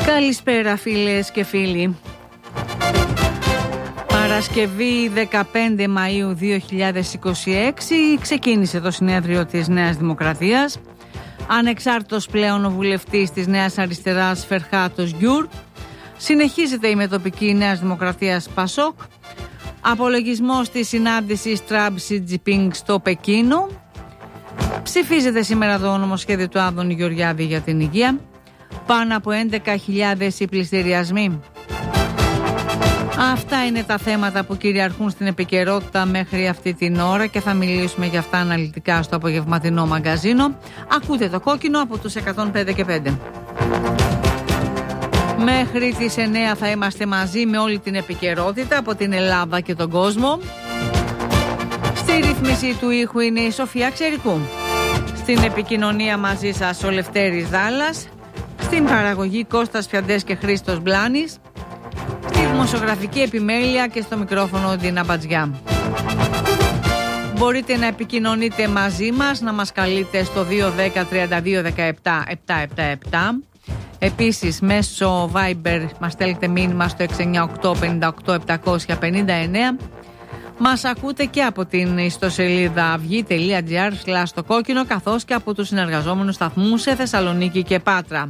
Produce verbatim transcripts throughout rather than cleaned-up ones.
Καλησπέρα φίλες και φίλοι. Παρασκευή δεκαπέντε Μαΐου δύο χιλιάδες είκοσι έξι ξεκίνησε το συνέδριο της Νέας Δημοκρατίας. Ανεξάρτητος πλέον ο βουλευτής της Νέας Αριστεράς Φερχάτος Γκιουρ. Συνεχίζεται η μετοπική Νέας Δημοκρατίας Πασόκ. Απολογισμός της συνάντησης Τραμπ-Σι Τζινπίνγκ στο Πεκίνο. Ψηφίζεται σήμερα το νομοσχέδιο του Άδωνη Γεωργιάδη για την υγεία. Πάνω από έντεκα χιλιάδες οι πληστηριασμοί. Αυτά είναι τα θέματα που κυριαρχούν στην επικαιρότητα μέχρι αυτή την ώρα και θα μιλήσουμε για αυτά αναλυτικά στο απογευματινό μαγκαζίνο. Ακούτε το κόκκινο από τους εκατόν πέντε και πέντε. Μέχρι τις εννέα θα είμαστε μαζί με όλη την επικαιρότητα από την Ελλάδα και τον κόσμο. Στη ρύθμιση του ήχου είναι η Σοφία Ξερικού. Στην επικοινωνία μαζί σας ο Λευτέρης Δάλλας. Στην παραγωγή Κώστας Φιαντές και Χρήστος Μπλάνης. Στη δημοσιογραφική επιμέλεια και στο μικρόφωνο Ντίνα Μπατζιά. Μπορείτε να επικοινωνείτε μαζί μας, να μας καλείτε στο δύο ένα μηδέν τρία δύο ένα επτά επτά επτά επτά. Επίσης μέσω Viber μας στέλνετε μήνυμα στο έξι εννιά οκτώ πέντε οκτώ επτακόσια πενήντα εννέα. Μας ακούτε και από την ιστοσελίδα αυγή τελεία τζι άρ σλας το κόκκινο, καθώς και από τους συνεργαζόμενους σταθμούς σε Θεσσαλονίκη και Πάτρα.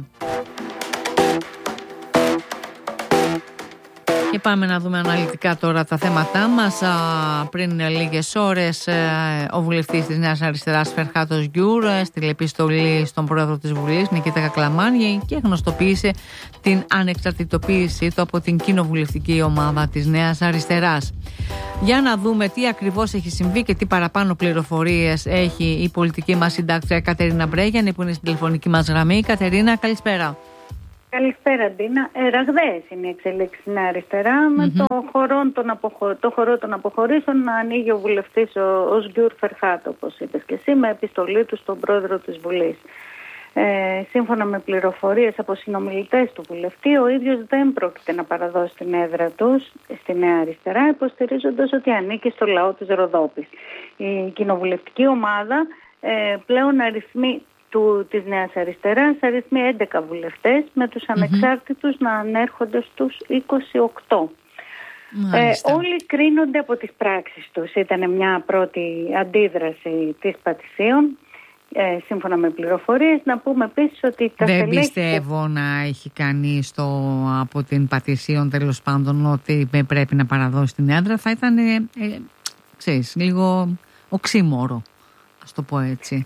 Και πάμε να δούμε αναλυτικά τώρα τα θέματά μας. Α, πριν λίγες ώρες ε, ο βουλευτής της Νέας Αριστεράς Φερχάτος Γκιουρ έστειλε επιστολή στον πρόεδρο της Βουλής Νικήτα Κακλαμάνη και γνωστοποίησε την ανεξαρτητοποίησή του από την κοινοβουλευτική ομάδα της Νέας Αριστεράς. Για να δούμε τι ακριβώς έχει συμβεί και τι παραπάνω πληροφορίες έχει η πολιτική μας συντάκτρια Κατερίνα Μπρέγιανη, που είναι στην τηλεφωνική μας γραμμή. Κατερίνα, καλησπέρα. Καλησπέρα, Ντίνα. Ε, ραγδαίες είναι οι εξελίξεις στην αριστερά. Mm-hmm. Με το χορό, των αποχω... το χορό των αποχωρήσεων να ανοίγει ο βουλευτής ο, ο Γκιουρ Φερχάτο, όπως είπες και εσύ, με επιστολή του στον πρόεδρο της Βουλής. Ε, σύμφωνα με πληροφορίες από συνομιλητές του βουλευτή, ο ίδιος δεν πρόκειται να παραδώσει την έδρα του στη Νέα Αριστερά, υποστηρίζοντας ότι ανήκει στο λαό της Ροδόπης. Η κοινοβουλευτική ομάδα ε, πλέον αριθμεί του, της Νέας Αριστεράς αριθμεί έντεκα βουλευτές, με τους ανεξάρτητους mm-hmm. να ανέρχονται στους είκοσι οκτώ. Ε, όλοι κρίνονται από τις πράξεις τους. Ήταν μια πρώτη αντίδραση της Πατησίων, ε, σύμφωνα με πληροφορίες. Να πούμε επίσης ότι τα δεν στελέχη... πιστεύω να έχει κάνει στο, από την Πατησίων τέλος πάντων ότι πρέπει να παραδώσει την έδρα. Θα ήταν ε, ε, ξέρεις, λίγο οξύμορο, ας το πω έτσι.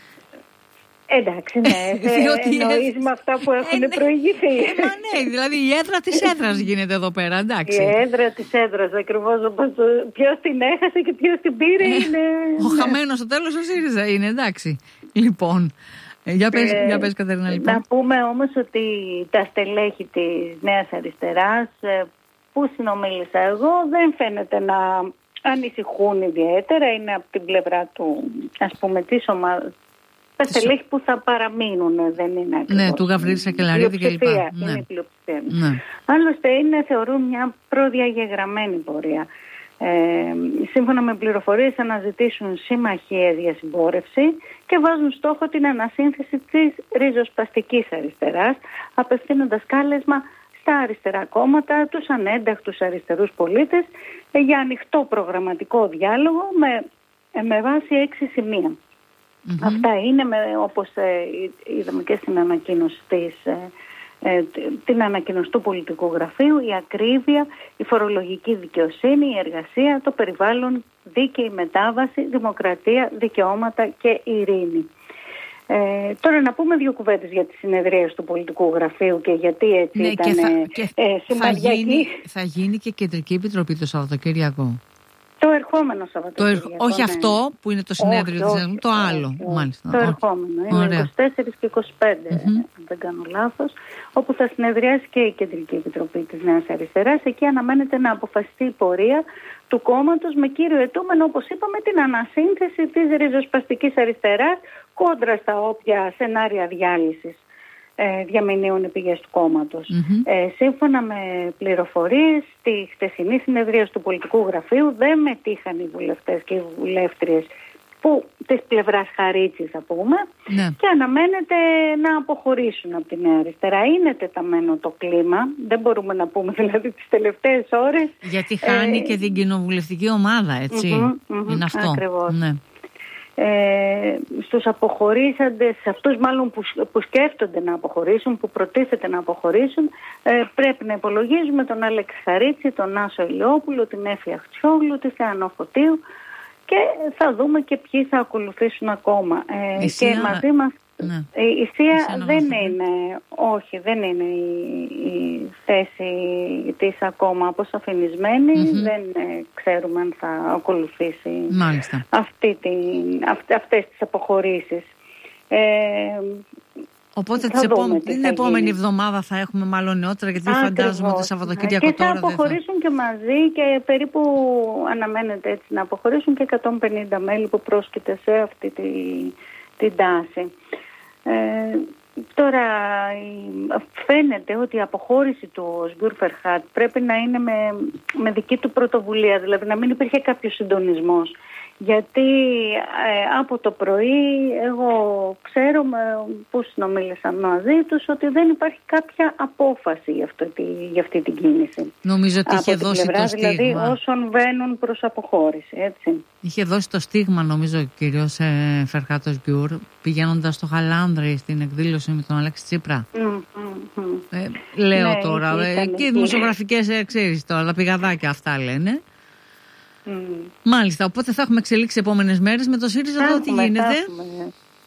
Εντάξει, ναι, εννοείς με αυτά που έχουν ε, προηγηθεί. Ε, μα ναι, δηλαδή η έδρα της έδρας γίνεται εδώ πέρα, εντάξει. Η έδρα της έδρας, ακριβώς όπως ποιος την έχασε και ποιος την πήρε είναι... Ο ναι. χαμένος στο τέλος ο ΣΥΡΙΖΑ είναι, εντάξει. Λοιπόν, για πες, ε, για πες Κατερίνα, λοιπόν. Να πούμε όμως ότι τα στελέχη της Νέας Αριστεράς που συνομίλησα εγώ δεν φαίνεται να ανησυχούν ιδιαίτερα. Είναι από την πλευρά του, ας πούμε, της ομάδας. Τα στελέχη που θα παραμείνουν, δεν είναι ακριβώς. Ναι, του Γαβρίλη Σακελαρίδη και λοιπά. Είναι ναι. η πλειοψηφία. Ναι. Άλλωστε είναι, θεωρούν μια προδιαγεγραμμένη πορεία. Ε, σύμφωνα με πληροφορίες αναζητήσουν συμμαχίες για συμπόρευση και βάζουν στόχο την ανασύνθεση της ριζοσπαστικής αριστεράς, απευθύνοντας κάλεσμα στα αριστερά κόμματα, τους ανένταχτους αριστερούς πολίτες, για ανοιχτό προγραμματικό διάλογο με, με βάση έξι σημεία. Mm-hmm. Αυτά είναι, με, όπως ε, είδαμε και στην ανακοίνωση της, ε, ε, την ανακοίνωση του πολιτικού γραφείου, η ακρίβεια, η φορολογική δικαιοσύνη, η εργασία, το περιβάλλον, δίκαιη μετάβαση, δημοκρατία, δικαιώματα και ειρήνη. Ε, τώρα να πούμε δύο κουβέντες για τις συνεδρίες του πολιτικού γραφείου και γιατί έτσι ναι, ήταν και θα, ε, σημαντική. Θα γίνει, θα γίνει και κεντρική επιτροπή το Σαββατοκύριακο. Το ερχόμενο Σαββατοκύριακο. Το, όχι ναι. αυτό που είναι το συνέδριο όχι, της όχι, το όχι, άλλο. όχι, μάλιστα. Το όχι. ερχόμενο. Είναι Ωραία. είκοσι τέσσερα και είκοσι πέντε, mm-hmm. αν δεν κάνω λάθος, όπου θα συνεδριάσει και η Κεντρική Επιτροπή της Νέας Αριστεράς. Εκεί αναμένεται να αποφασιστεί η πορεία του κόμματος με κύριο αιτούμενο, όπως είπαμε, την ανασύνθεση της ριζοσπαστικής αριστεράς κόντρα στα όποια σενάρια διάλυσης ε, διαμηνύουν οι πηγές του κόμματος. Mm-hmm. Ε, σύμφωνα με πληροφορίες, στη χτεσινή συνεδρία του πολιτικού γραφείου δεν μετήχαν οι βουλευτές και οι βουλεύτριες που, της πλευράς Χαρίτση θα πούμε, ναι. και αναμένεται να αποχωρήσουν από τη Νέα Αριστερά. Είναι τεταμένο το κλίμα, δεν μπορούμε να πούμε δηλαδή τις τελευταίες ώρες. Γιατί χάνει ε, και την κοινοβουλευτική ομάδα, έτσι. Mm-hmm, mm-hmm, είναι αυτό. Ακριβώς. Ναι. Ε, στους αποχωρήσαντες, σε αυτούς μάλλον που, που σκέφτονται να αποχωρήσουν, που προτίθεται να αποχωρήσουν, ε, πρέπει να υπολογίζουμε τον Άλεξη Χαρίτση, τον Άσο Ηλιόπουλο, την Έφη Αχτσιόγλου, τη Θεανό Φωτίου, και θα δούμε και ποιοι θα ακολουθήσουν ακόμα. Ε, και μαζί μας ναι. η ΣΥΑ δεν είναι, όχι, δεν είναι η, η θέση της ακόμα αποσαφηνισμένη. Mm-hmm. Δεν ε, ξέρουμε αν θα ακολουθήσει αυτή την, αυ, αυτές τις αποχωρήσεις. Ε, Οπότε την επόμενη εβδομάδα θα έχουμε μάλλον νεότερα, γιατί Ακριβώς. φαντάζομαι το Σαββατοκύριακο και τώρα θα αποχωρήσουν θα... και μαζί, και περίπου αναμένεται έτσι να αποχωρήσουν και εκατόν πενήντα μέλη που πρόσκειται σε αυτή τη, την τάση. Ε, τώρα φαίνεται ότι η αποχώρηση του Οσγκούρ Φερχάτ πρέπει να είναι με, με δική του πρωτοβουλία, δηλαδή να μην υπήρχε κάποιο συντονισμός. Γιατί ε, από το πρωί εγώ ξέρω που συνομίλησαν μαζί τους ότι δεν υπάρχει κάποια απόφαση για αυτή, για αυτή την κίνηση. Νομίζω ότι είχε δώσει πλευρά, το στίγμα. Δηλαδή όσων βαίνουν προς αποχώρηση, έτσι. Είχε δώσει το στίγμα νομίζω ο κύριος ε, Φερχάτος Γκιούρ πηγαίνοντας στο Χαλάνδρη στην εκδήλωση με τον Αλέξη Τσίπρα. Mm, mm, mm. Ε, λέω ναι, τώρα ε, και οι δημοσιογραφικές ε, ξέρεις τώρα, τα πηγαδάκια αυτά λένε. Mm. Μάλιστα, οπότε θα έχουμε εξελίξει επόμενες μέρες με το ΣΥΡΙΖΑ εδώ τι γίνεται. Έχουμε.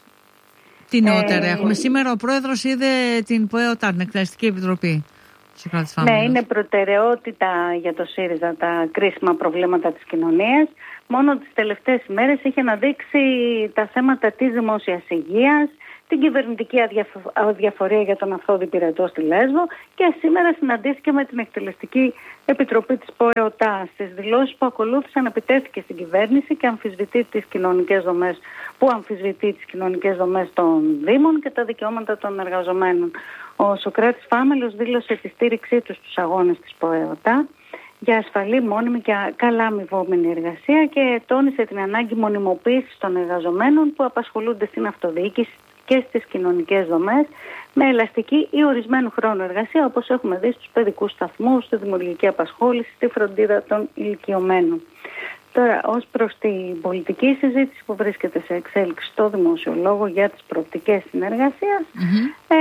Τι νεότερα ε, έχουμε. Σήμερα ο πρόεδρος είδε την ΠΟΕΟΤΑ, την Εκτελεστική Επιτροπή. Ναι, είναι προτεραιότητα για το ΣΥΡΙΖΑ τα κρίσιμα προβλήματα της κοινωνίας. Μόνο τις τελευταίες ημέρες είχε αναδείξει τα θέματα της δημόσιας υγείας, την κυβερνητική αδιαφορία για τον Αυθόδη Πυρετό στη Λέσβο, και σήμερα συναντήθηκε με την Εκτελεστική Επιτροπή της ΠΟΕΟΤΑ. Στις δηλώσεις που ακολούθησαν επιτέθηκε στην κυβέρνηση και αμφισβητεί τις κοινωνικές δομές, που αμφισβητεί τις κοινωνικές δομές των Δήμων και τα δικαιώματα των εργαζομένων. Ο Σωκράτης Φάμελος δήλωσε τη στήριξή του στους αγώνες της ΠΟΕΟΤΑ για ασφαλή, μόνιμη και καλά αμοιβόμενη εργασία, και τόνισε την ανάγκη μονιμοποίησης των εργαζομένων που απασχολούνται στην αυτοδιοίκηση και στις κοινωνικές δομές με ελαστική ή ορισμένου χρόνου εργασία, όπως έχουμε δει στους παιδικούς σταθμούς, στη δημιουργική απασχόληση, στη φροντίδα των ηλικιωμένων. Τώρα, ως προς την πολιτική συζήτηση που βρίσκεται σε εξέλιξη στο Δημοσιολόγο για τις προοπτικές συνεργασίας, mm-hmm. ε,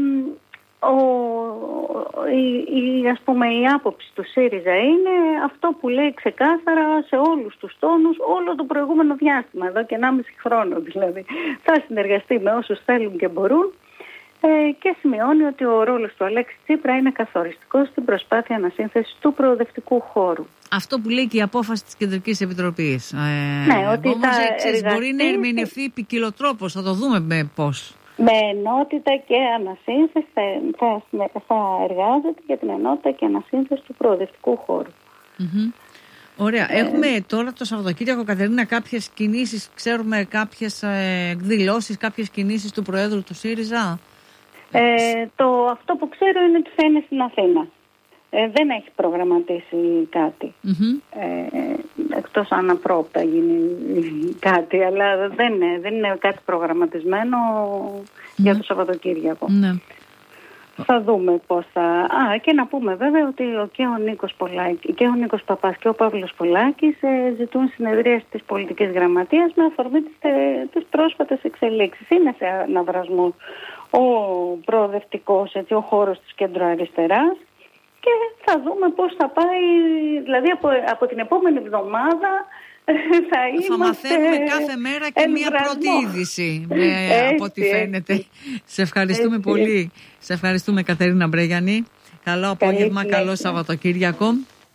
ο, η, η, ας πούμε, η άποψη του ΣΥΡΙΖΑ είναι αυτό που λέει ξεκάθαρα σε όλους τους τόνους όλο το προηγούμενο διάστημα, εδώ και ενάμιση χρόνο δηλαδή. Θα συνεργαστεί με όσους θέλουν και μπορούν, ε, και σημειώνει ότι ο ρόλος του Αλέξη Τσίπρα είναι καθοριστικός στην προσπάθεια ανασύνθεσης του προοδευτικού χώρου. Αυτό που λέει και η απόφαση της Κεντρικής Επιτροπής. Ε, ναι, ότι όμως, θα εξής, μπορεί να ερμηνευτεί ποικιλοτρόπως, θα το δούμε με πώς. Με ενότητα και ανασύνθεση θα, θα, θα εργάζεται για την ενότητα και ανασύνθεση του προοδευτικού χώρου. Mm-hmm. Ωραία. Ε, Έχουμε τώρα το Σαββατοκύριακο, Κατερίνα, κάποιες κινήσεις, ξέρουμε κάποιες ε, εκδηλώσεις, κάποιες κινήσεις του Προέδρου του ΣΥΡΙΖΑ. Ε, το, αυτό που ξέρω είναι ότι θα είναι στην Αθήνα. Ε, δεν έχει προγραμματίσει κάτι. Mm-hmm. Ε, εκτός αν απρόπτα γίνει κάτι, αλλά δεν είναι, δεν είναι κάτι προγραμματισμένο mm-hmm. για το Σαββατοκύριακο. Mm-hmm. Θα δούμε πώς θα... Α, και να πούμε βέβαια ότι ο, και, ο Νίκος Πολάκη, και ο Νίκος Παπάς και ο Παύλος Πολάκης ε, ζητούν συνεδρίες της πολιτικής γραμματείας με αφορμή τις, ε, τις πρόσφατες εξελίξεις. Είναι σε αναβρασμό ο προοδευτικός, έτσι, ο χώρος της κέντρο-αριστεράς, και θα δούμε πώς θα πάει, δηλαδή από, από την επόμενη εβδομάδα θα είμαστε... Θα μαθαίνουμε κάθε μέρα και μία πρώτη είδηση, ε, από ό,τι φαίνεται. Έτσι. Σε ευχαριστούμε έτσι. πολύ. Σε ευχαριστούμε, Κατερίνα Μπρέγιανη. Καλό απόγευμα, καλό Σαββατοκύριακο.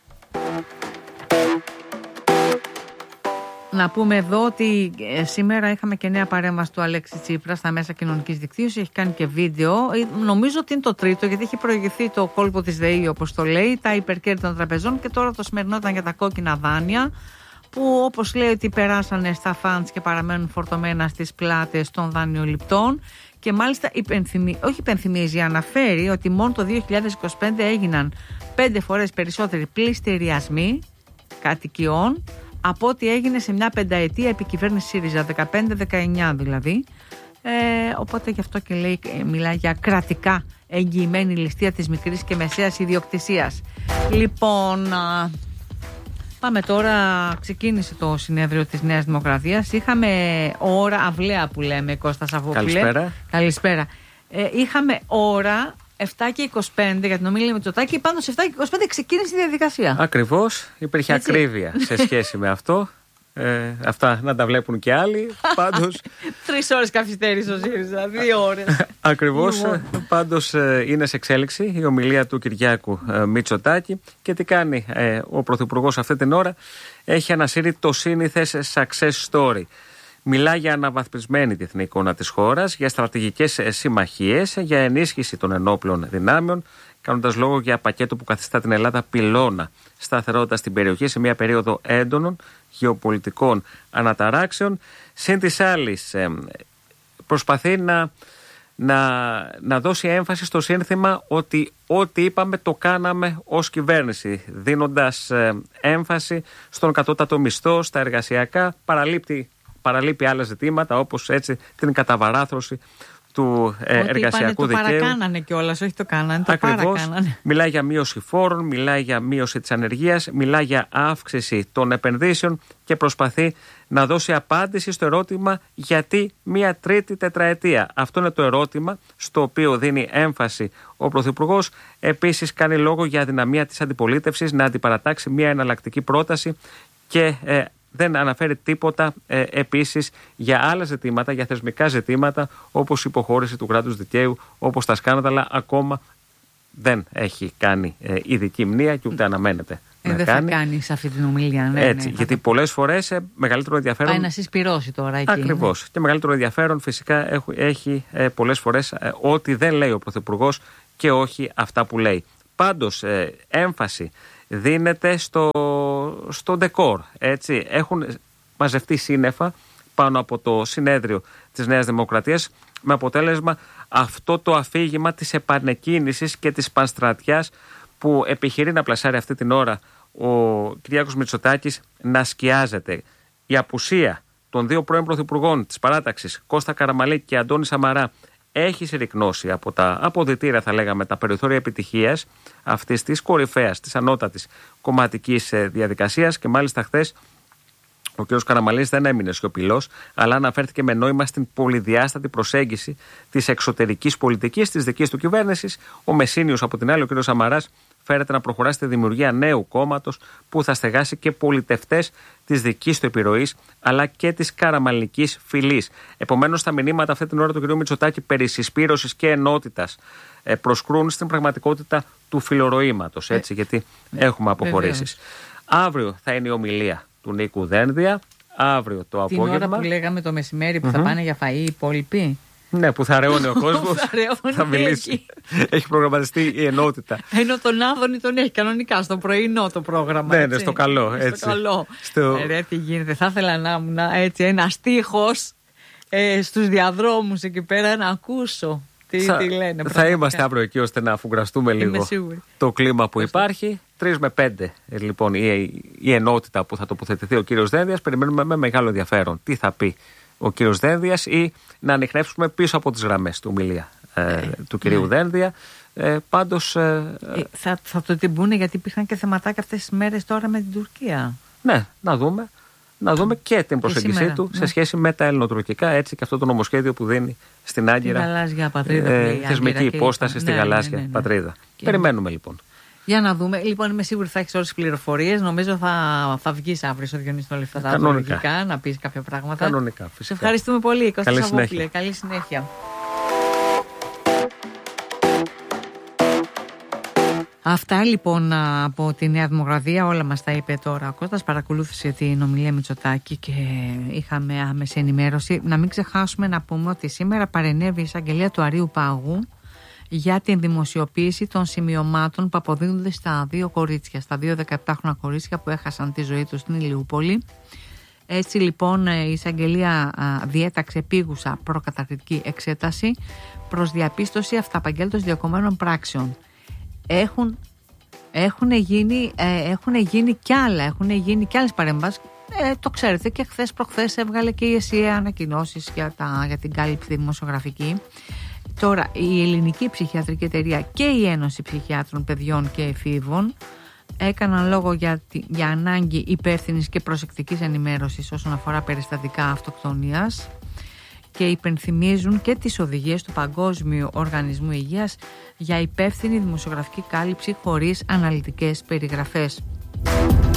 Να πούμε εδώ ότι σήμερα είχαμε και νέα παρέμβαση του Αλέξη Τσίπρα στα μέσα κοινωνικής δικτύωσης. Έχει κάνει και βίντεο. Νομίζω ότι είναι το τρίτο, γιατί έχει προηγηθεί το κόλπο της ΔΕΗ, όπως το λέει, τα υπερκέρδη των τραπεζών, και τώρα το σημερινό ήταν για τα κόκκινα δάνεια, που όπως λέει ότι περάσανε στα φαντς και παραμένουν φορτωμένα στις πλάτες των δανειοληπτών. Και μάλιστα υπενθυμί, όχι υπενθυμίζει, αναφέρει ότι μόνο το δύο χιλιάδες είκοσι πέντε έγιναν πέντε φορές περισσότεροι πληστηριασμοί κατοικιών από ό,τι έγινε σε μια πενταετία επικυβέρνηση ΣΥΡΙΖΑ, δεκαπέντε δεκαεννιά δηλαδή. Ε, οπότε γι' αυτό και λέει, μιλάει για κρατικά εγγυημένη ληστεία της μικρής και μεσαίας ιδιοκτησίας. Λοιπόν, α, πάμε τώρα, ξεκίνησε το συνέδριο της Νέας Δημοκρατίας. Είχαμε ώρα, αυλαία που λέμε, Κώστα Σαββόπουλε. Καλησπέρα. Καλησπέρα. Ε, είχαμε ώρα επτά και είκοσι πέντε για την ομιλία Μητσοτάκη, πάνω σε επτά και είκοσι πέντε ξεκίνησε η διαδικασία. Ακριβώς, υπήρχε Έτσι. ακρίβεια σε σχέση με αυτό. Ε, αυτά να τα βλέπουν και άλλοι. Πάντως. Τρεις ώρες καθυστέρησε ο ΣΥΡΙΖΑ, δύο ώρες. Ακριβώς. Πάντως ε, είναι σε εξέλιξη η ομιλία του Κυριάκου ε, Μητσοτάκη. Και τι κάνει ε, ο Πρωθυπουργός αυτή την ώρα? Έχει ανασύρει το σύνηθες success story. Μιλά για αναβαθμισμένη διεθνή εικόνα της χώρας, για στρατηγικές συμμαχίες, για ενίσχυση των ενόπλων δυνάμεων, κάνοντας λόγο για πακέτο που καθιστά την Ελλάδα πυλώνα σταθερότητα στην περιοχή σε μια περίοδο έντονων γεωπολιτικών αναταράξεων. Συν της άλλης, προσπαθεί να, να, να δώσει έμφαση στο σύνθημα ότι ό,τι είπαμε το κάναμε ως κυβέρνηση, δίνοντας έμφαση στον κατώτατο μισθό, στα εργασιακά, παραλείπτει Παραλείπει άλλα ζητήματα, όπως έτσι την καταβαράθρωση του ε, εργασιακού δικαίου. Το δικαίου. παρακάνανε κιόλας, όχι το κάνανε, το Ακριβώς. παρακάνανε. Μιλάει για μείωση φόρων, μιλάει για μείωση της ανεργίας, μιλάει για αύξηση των επενδύσεων και προσπαθεί να δώσει απάντηση στο ερώτημα γιατί μία τρίτη τετραετία. Αυτό είναι το ερώτημα στο οποίο δίνει έμφαση ο Πρωθυπουργός. Επίσης κάνει λόγο για αδυναμία της αντιπολίτευσης να αντιπαρατάξει μία εναλλακτική πρόταση και ε, δεν αναφέρει τίποτα ε, επίσης για άλλα ζητήματα, για θεσμικά ζητήματα όπως η υποχώρηση του κράτους δικαίου, όπως τα σκάνδαλα. Ακόμα δεν έχει κάνει ε, ειδική μνήα και ούτε αναμένεται ε, να δεν κάνει. θα κάνει σε αυτή την ομιλία. Ναι, Έτσι, ναι, γιατί θα... πολλές φορές ε, μεγαλύτερο ενδιαφέρον. Πάει να συσπυρώσει τώρα εκεί. Ακριβώς. Ναι. Και μεγαλύτερο ενδιαφέρον φυσικά έχει, έχει ε, πολλές φορές ε, ό,τι δεν λέει ο Πρωθυπουργός και όχι αυτά που λέει. Πάντως, ε, έμφαση δίνεται στο, στο ντεκόρ. Έτσι. Έχουν μαζευτεί σύννεφα πάνω από το συνέδριο της Νέας Δημοκρατίας με αποτέλεσμα αυτό το αφήγημα της επανεκκίνησης και της πανστρατιάς που επιχειρεί να πλασάρει αυτή την ώρα ο Κυριάκος Μητσοτάκης να σκιάζεται. Η απουσία των δύο πρώην πρωθυπουργών της παράταξης, Κώστα Καραμανλή και Αντώνη Σαμαρά, έχει συρρικνώσει από τα αποδυτήρια, θα λέγαμε, τα περιθώρια επιτυχίας αυτής της κορυφαίας, της ανώτατης κομματικής διαδικασίας. Και μάλιστα χθες ο κ. Καραμανλής δεν έμεινε σιωπηλός, αλλά αναφέρθηκε με νόημα στην πολυδιάστατη προσέγγιση της εξωτερικής πολιτικής της δικής του κυβέρνησης. Ο Μεσίνιος, από την άλλη, ο κ. Σαμαράς, φέρεται να προχωρά στη δημιουργία νέου κόμματος που θα στεγάσει και πολιτευτές της δικής του επιρροής αλλά και της καραμανλικής φυλής. Επομένως, τα μηνύματα αυτή την ώρα του κ. Μητσοτάκη περί συσπήρωσης και ενότητας ε, προσκρούν στην πραγματικότητα του φιλορροήματος, έτσι, γιατί ε, έχουμε αποχωρήσεις. Αύριο θα είναι η ομιλία του Νίκου Δένδια. Αύριο το την απόγευμα. Την ώρα που λέγαμε το μεσημέρι που mm-hmm. θα πάνε για φαΐ οι υπόλοιποι. Ναι, που θα ρεώνει ο κόσμος. Θα μιλήσει. Έχει προγραμματιστεί η ενότητα. Ενώ τον Άδωνη τον έχει κανονικά στο πρωινό το πρόγραμμα. Ναι, ναι, στο καλό. Έτσι. Στο καλό. Στο... Ε, ρε, τι γίνεται. Θα ήθελα να ήμουν έτσι ένα στίχος ε, στους διαδρόμους εκεί πέρα να ακούσω. Τι, θα, τι λένε. Θα είμαστε αύριο εκεί ώστε να αφουγκραστούμε λίγο το κλίμα που υπάρχει. Τρεις με πέντε λοιπόν η, η ενότητα που θα τοποθετηθεί ο κύριος Δένδιας. Περιμένουμε με μεγάλο ενδιαφέρον τι θα πει ο κύριος Δένδιας ή να ανιχνεύσουμε πίσω από τις γραμμές του ομιλία ε, ε, του κυρίου ναι. Δένδια. Ε, πάντως ε, ε, θα, θα το τυμπούνε γιατί υπήρχαν και θεματάκια αυτές τις μέρες τώρα με την Τουρκία. Ναι, να δούμε. Να δούμε και την προσέγγιση του ναι. σε σχέση με τα ελληνοτουρκικά, έτσι, και αυτό το νομοσχέδιο που δίνει στην Άγκυρα γαλάζια πατρίδα, ε, θεσμική υπόσταση στη ναι, γαλάζια ναι, ναι, ναι. πατρίδα. Και περιμένουμε λοιπόν. Για να δούμε. Λοιπόν, είμαι σίγουρη θα έχεις όλες τις πληροφορίες. Νομίζω θα, θα βγεις αύριο στο Διονύση των Λεφταδάτων να πεις κάποια πράγματα. Κανονικά, φυσικά. Σε ευχαριστούμε πολύ, Κώστα Καλή Σαββόπουλε. συνέχεια. Καλή συνέχεια. Αυτά λοιπόν από τη Νέα Δημοκρατία, όλα μας τα είπε τώρα ο Κώστας. Παρακολούθησε την ομιλία Μητσοτάκη και είχαμε άμεση ενημέρωση. Να μην ξεχάσουμε να πούμε ότι σήμερα παρενέβη η εισαγγελία του Αρείου Πάγου για την δημοσιοποίηση των σημειωμάτων που αποδίδονται στα δύο κορίτσια, στα δύο δεκαεπτάχρονα κορίτσια που έχασαν τη ζωή τους στην Ηλιούπολη. Έτσι λοιπόν η εισαγγελία διέταξε επίγουσα προκαταρκτική εξέταση προς διαπίστωση αυταπαγγέλτως διακομμένων πράξεων. Έχουν, έχουν, γίνει, ε, έχουν γίνει κι άλλα, έχουν γίνει κι άλλες παρεμβάσεις Ε, το ξέρετε, και χθες προχθές έβγαλε και η ΕΣΥΕ ανακοινώσεις για, τα, για την κάλυψη δημοσιογραφική. Τώρα η Ελληνική Ψυχιατρική Εταιρεία και η Ένωση Ψυχιάτρων Παιδιών και Εφήβων έκαναν λόγο για, για ανάγκη υπεύθυνης και προσεκτικής ενημέρωσης όσον αφορά περιστατικά αυτοκτονίας και υπενθυμίζουν και τις οδηγίες του Παγκόσμιου Οργανισμού Υγείας για υπεύθυνη δημοσιογραφική κάλυψη χωρίς αναλυτικές περιγραφές.